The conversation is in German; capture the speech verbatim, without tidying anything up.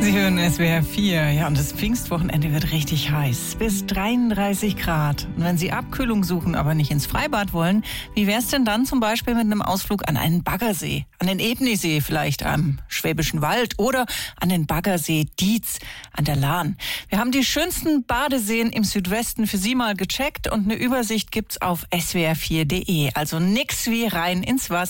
Sie hören S W R vier. Ja, und das Pfingstwochenende wird richtig heiß. Bis dreiunddreißig Grad. Und wenn Sie Abkühlung suchen, aber nicht ins Freibad wollen, wie wär's denn dann zum Beispiel mit einem Ausflug an einen Baggersee? An den Ebnisee vielleicht am Schwäbischen Wald oder an den Baggersee Dietz an der Lahn. Wir haben die schönsten Badeseen im Südwesten für Sie mal gecheckt und eine Übersicht gibt's auf S W R vier Punkt de. Also nix wie rein ins Wasser.